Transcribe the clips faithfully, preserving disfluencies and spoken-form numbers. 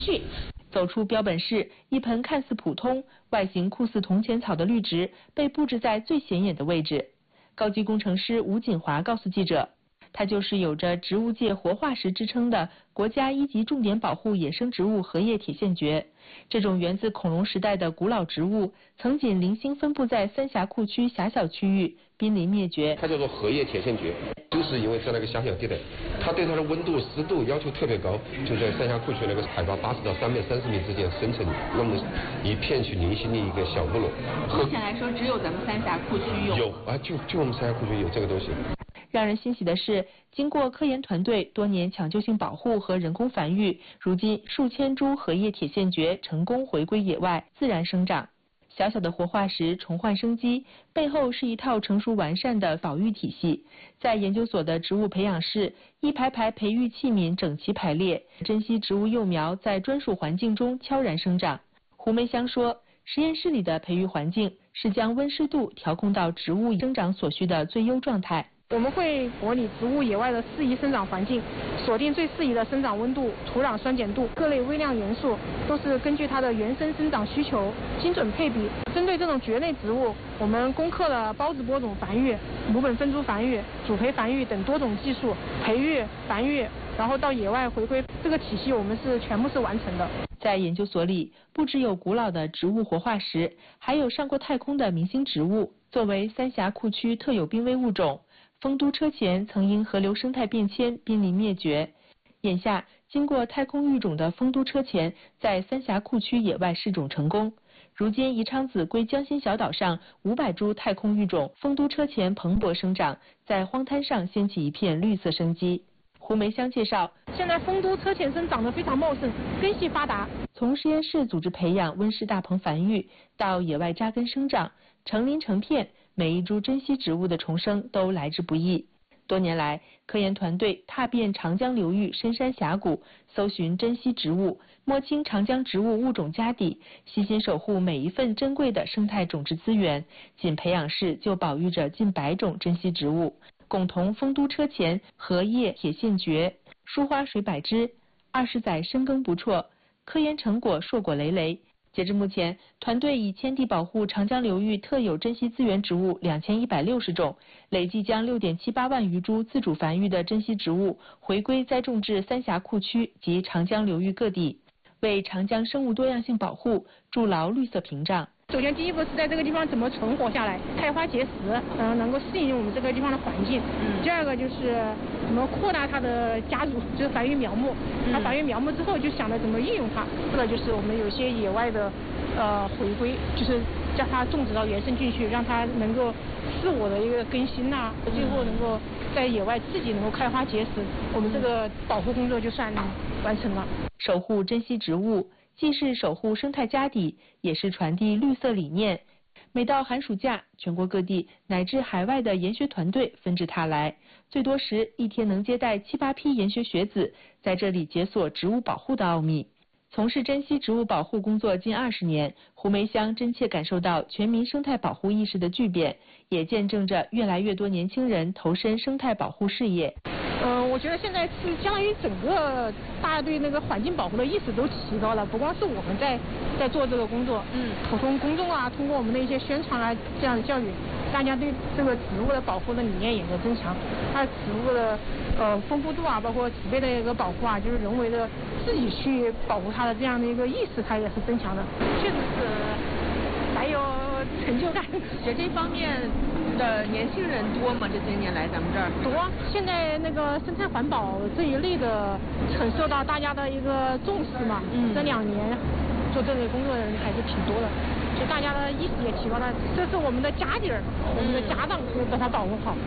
去。走出标本室，一盆看似普通、外形酷似铜钱草的绿植被布置在最显眼的位置。高级工程师吴锦华告诉记者，它就是有着植物界活化石之称的国家一级重点保护野生植物荷叶铁线蕨。这种源自恐龙时代的古老植物，曾仅零星分布在三峡库区狭小区域，濒临灭绝。 它叫做荷叶铁线蕨，就是因为在那个狭小地带，它对它的温度、湿度要求特别高，就在三峡库区那个海拔八十到三百三十米之间生成那么一片去零星的一个小部落。 目前来说，只有咱们三峡库区有。 有啊，就就我们三峡库区有这个东西。 让人欣喜的是，经过科研团队多年抢救性保护和人工繁育，如今数千株荷叶铁线蕨成功回归野外自然生长。小小的活化石重焕生机，背后是一套成熟完善的保育体系。在研究所的植物培养室，一排排培育器皿整齐排列，珍稀植物幼苗在专属环境中悄然生长。胡梅香说，实验室里的培育环境是将温湿度调控到植物生长所需的最优状态。 我们会模拟植物野外的适宜生长环境，锁定最适宜的生长温度、土壤酸碱度、各类微量元素，都是根据它的原生生长需求精准配比。针对这种蕨类植物，我们攻克了孢子播种繁育、母本分株繁育、主培繁育等多种技术，培育、繁育，然后到野外回归，这个体系我们是全部是完成的。 在研究所里，不只有古老的植物活化石，还有上过太空的明星植物。作为三峡库区特有濒危物种，丰都车前曾因河流生态变迁濒临灭绝。眼下，经过太空育种的丰都车前在三峡库区野外试种成功。如今，宜昌子归江心小岛上五百株太空育种丰都车前蓬勃生长，在荒滩上掀起一片绿色生机。胡梅香介绍， 现在丰都车前生长得非常茂盛，根系发达。 从实验室组织培养温室大棚繁育，到野外扎根生长，成林成片，每一株珍稀植物的重生都来之不易。多年来，科研团队踏遍长江流域深山峡谷，搜寻珍稀植物，摸清长江植物物种家底，悉心守护每一份珍贵的生态种质资源。仅培养室就保育着近百种珍稀植物，共同丰都车前、荷叶、铁线蕨、疏花水百枝，二十载深耕不辍，科研成果硕果累累。截至目前，团队已签订保护长江流域特有珍稀资源植物两千一百六十种，累计将六点七八万余株自主繁育的珍稀植物回归栽种至三峡库区及长江流域各地，为长江生物多样性保护筑牢绿色屏障。 首先，第一步是在这个地方怎么存活下来，开花结实，嗯，能够适应我们这个地方的环境。第二个就是怎么扩大它的家族，就是繁育苗木。它繁育苗木之后，就想着怎么运用它。这个就是我们有些野外的，呃，回归，就是将它种植到原生菌去，让它能够自我的一个更新呐、啊，最后能够在野外自己能够开花结实，我们这个保护工作就算完成了。 守护珍稀植物，既是守护生态家底，也是传递绿色理念。每到寒暑假，全国各地乃至海外的研学团队纷至沓来，最多时一天能接待七八批研学学子，在这里解锁植物保护的奥秘。从事珍稀植物保护工作近二十年，胡梅香真切感受到全民生态保护意识的巨变，也见证着越来越多年轻人投身生态保护事业。 嗯，我觉得现在是相当于整个大家对那个环境保护的意识都提高了，不光是我们在在做这个工作，嗯，普通公众啊，通过我们的一些宣传啊这样的教育，大家对这个植物的保护的理念也在增强，它植物的呃丰富度啊，包括植被的一个保护啊，就是人为的自己去保护它的这样的一个意识，它也是增强的，确实是蛮有成就感。 学这方面的年轻人多吗？这些年来咱们这儿多，现在那个生态环保这一类的很受到大家的一个重视嘛。嗯，这两年做这类工作的人还是挺多的，所以大家的意识也提高了。这是我们的家底儿，我们的家当，要把它保护好。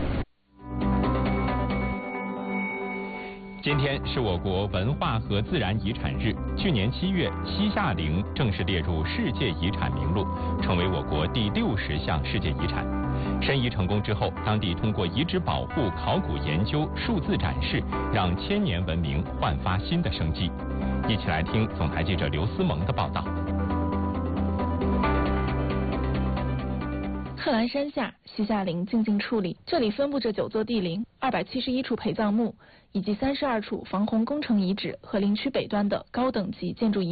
今天是我国文化和自然遗产日。去年七月，西夏陵正式列入世界遗产名录，成为我国第六十项世界遗产。申遗成功之后，当地通过遗址保护、考古研究、数字展示，让千年文明焕发新的生机。一起来听总台记者刘思萌的报道。 贺兰山下西夏陵静静矗立，这里分布着九座帝陵、二百七十一处陪葬墓，以及三十二处防洪工程遗址和陵区北端的高等级建筑遗